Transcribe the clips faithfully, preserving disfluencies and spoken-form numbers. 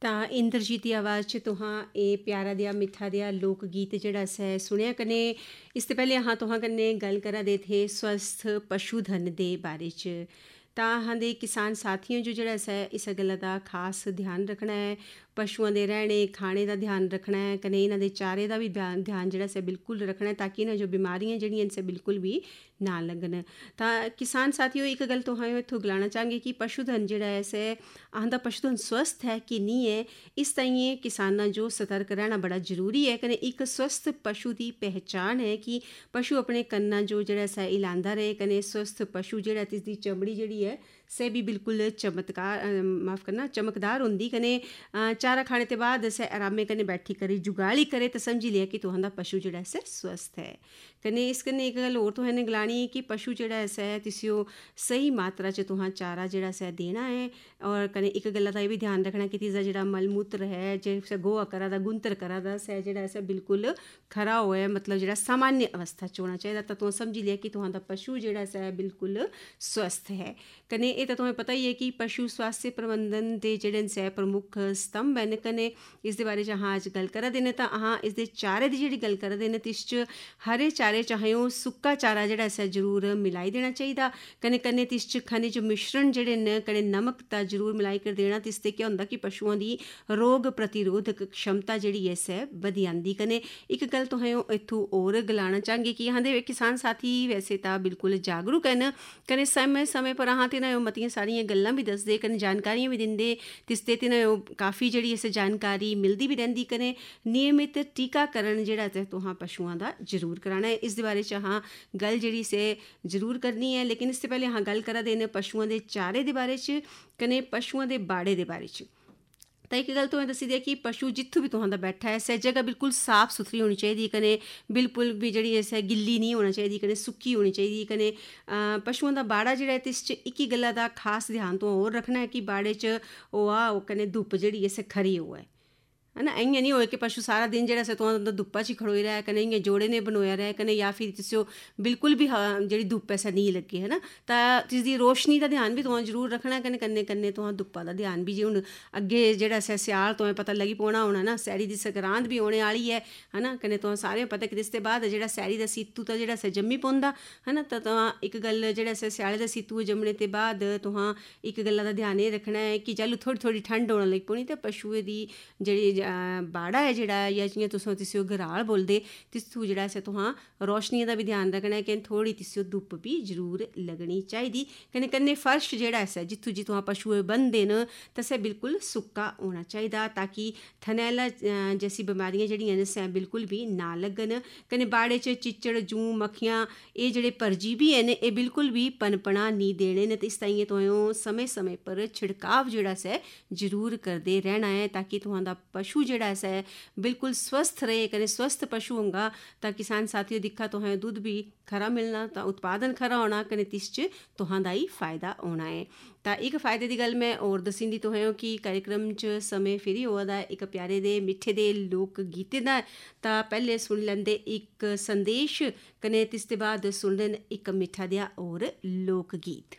ਤਾਂ ਇੰਦਰਜੀਤ ਦੀ ਆਵਾਜ਼ 'ਚ तुहां ਇਹ प्यारा दिया मिठा दिया लोक गीत जेह्ड़ा असें सुनेआ। कन्नै इसते पैह्ले अहां तुहां कन्नै गल्ल करा दे थे स्वस्थ पशुधन दे बारे च। तां अहां दे किसान साथियों जो जेह्ड़ा असें इस गल्ला दा खास ध्यान रखना है, पशुआं दे रैह्ने खाने दा ध्यान रखना है, कन्नै इन्हां दे चारे दा भी ध्यान ध्यान जेह्ड़ा असें बिल्कुल रखना है ताकि इन्हां जो बीमारियां जेह्ड़ियां इनसे बिल्कुल भी ना लगन। तां किसान साथियों एक गल तुहां इत्थों गलाना चाहांगे कि पशुधन जेह्ड़ा ऐ असें आंदा पशुधन स्वस्थ है कि नहीं है, इस ताइयें किसानां जो सतर्क रहना बड़ा जरूरी है। कन्नै एक स्वस्थ पशु की पहचान है कि पशु अपने कन्ना जो जेह्ड़ा असें हिलांदा रहे, कन्नै स्वस्थ पशु जेह्ड़ा इसदी चमड़ी जेह्ड़ी है से भी बिल्कुल चमत्कार माफ़ करना चमकदार होंदी। कन्नै चारा खाने ते बाद असें आरामे कन्नै बैठी करी जुगाली करे तो समझी लिया कि तुहां दा पशु जेह्ड़ा असें स्वस्थ है। कन्नै इस कन्नै एक गल होर तुहां ने गलानी है कि पशु जेह्ड़ा असें तिसियो सही मात्रा च तुहां चारा जेह्ड़ा असें देना है। और कन्नै एक गल्ला दा एह् भी ध्यान रखना कि तिसदा जेह्ड़ा मलमूत्र है जे गोहा करा दा गुंतर करा दा असें जेह्ड़ा असें बिल्कुल खरा होऐ, मतलब जेह्ड़ा सामान्य अवस्था च होना चाहिदा। तां तुहां समझी लिया कि तुहां दा पशु जेह्ड़ा असें बिल्कुल स्वस्थ है। कन्नै एह् तां तुसें पता ही है कि पशु स्वास्थ्य प्रबंधन दे जेह्ड़े न प्रमुख स्तंभ हैन। कन्नै इसदे बारे च अहां अज्ज गल्ल करा दे न तां अहां इसदे चारे दी जेह्ड़ी गल्ल करा दे न तिस च हरे चारे चाहे ओह् सुक्का चारा जेह्ड़ा असें जरूर मिलाई देना चाहिदा। कन्नै कन्नै तिस च खनिज मिश्रण जेह्ड़े न कन्नै नमक दा जरूर मिलाई कर देना। तिसते केह् होंदा कि पशुआं दी रोग प्रतिरोधक क्षमता जेह्ड़ी ऐ असें बधी आंदी। कन्नै इक गल्ल तुसें इत्थूं होर गलाना चाहांगे कि अहां दे किसान साथी वैसे तां बिल्कुल जागरूक न, कन्नै समय समय पर अहां तिन्हां मतियां सारियां गल्लां भी दसदे, कन्नै जानकारियां भी दिंदे। तिसते तिन्हां काफ़ी जेह्ड़ी असें जानकारी मिलदी भी रैंह्दी। कन्नै नियमित टीकाकरण जेह्ड़ा ते तुहां पशुआं दा जरूर कराना है। इसदे बारे च अहां गल्ल जेह्ड़ी से जरूर करनी है, लेकिन इससे पैह्ले अहां गल्ल करा दे न पशुआं दे चारे दे बारे च, कन्नै पशुआं दे बाड़े दे बारे च। तो एक गल तुसें दस्सी दी कि पशु जित्थों भी तुहां दा बैठा है सै जगह बिल्कुल साफ सुथरी होनी चाहिदी। कन्नै बिल्कुल भी जेह्ड़ी असें गिल्ली नहीं होना चाहिदी, कन्नै सुक्की होनी चाहिदी। कन्नै पशुआं दा बाड़ा जेह्ड़ा ऐ तिस च इक गल्ला दा खास ध्यान तुहां होर रखना है कि बाड़े च होआ कन्नै धुप्प जेह्ड़ी असें खरी होऐ, है ना। इ'यां निं होए कि पशु सारा दिन जेह्ड़ा असें तुहां दा धुप्पा च खड़ोई रहे, कन्नै इ'यां जोड़े ने बनोया रहे, कन्नै या फिर तिस्सो बिल्कुल भी जेह्ड़ी धुप्प ऐसा नेईं लग्गे, है ना। तां तिसदी रोशनी दा ध्यान भी तुहां जरूर रखना है। कन्नै कन्नै कन्नै तुहां धुप्पा दा ध्यान भी, जे हून अग्गें जेह्ड़ा असें स्याल तुसें पता लगी पौना होना ना, सैरी दी संगरांद भी औने आह्ली ऐ, है ना। कन्नै तुहां सारें पता कि इसदे बाद जेह्ड़ा सैरी दा सीतू दा जेह्ड़ा असें जम्मी पौंदा, है ना। तां तुहां इक गल्ल जेह्ड़ा असें स्याले दा सीतू जम्मने ते बाद तुहां इक गल्ला दा ध्यान एह् रखना है कि जैलूं थोह्ड़ी थोह्ड़ी ठंड होन लगी पौनी ते पशुएं दी जेह्ड़ी बाड़ा है जेह्ड़ा या जियां तुस तिस्सो गराल बोलदे, तित्थूं जेह्ड़ा असें तुहां रोशनियें दा भी ध्यान रखना है कि थोह्ड़ी तिस्सो धुप्प भी जरूर लग्गनी चाहिदी। कन्नै कन्नै फर्श जेह्ड़ा असें जित्थूं जी तुहां पशु बनदे न ते असें बिल्कुल सुक्का होना चाहिदा ताकि थनैला जैसी बमारियां जेह्ड़ियां न असें बिल्कुल भी ना लग्गन। कन्नै बाड़े च चिच्चड़ जूं मक्खियां एह् जेह्ड़े परजीवी हैन एह् बिल्कुल भी पनपना नहीं देने न। ते इस ताइयें तुसें समय समय पर छिड़काव जेह्ड़ा असें जरूर करदे रहना है ताकि तुहां दा पशु जेह्ड़ा असें बिल्कुल स्वस्थ रहे। कन्नै स्वस्थ पशु होगा तां किसान साथियों दिक्खा तुसें दुद्ध भी खरा मिलना, तां उत्पादन खरा होना, कन्नै तिस च तुहां दा ही फायदा होना है। तां इक फायदे दी गल्ल मैं होर दस्सी दी तुसें कि कार्यक्रम च समय फिरी होआ दा इक प्यारे दे मिट्ठे दे लोक गीतें दा। तां पैह्ले सुनी लैंदे इक संदेश, कन्नै तिसदे बाद सुनदे न इक मिट्ठा देआ होर लोक गीत।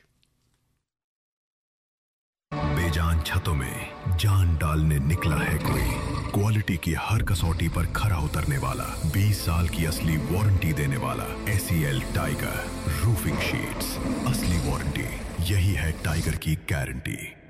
बेजान छतों में जान डालने निकला है कोई, क्वालिटी की हर कसौटी पर खरा उतरने वाला, बीस साल की असली वारंटी देने वाला एसीएल टाइगर रूफिंग शीट्स, असली वारंटी यही है टाइगर की गारंटी।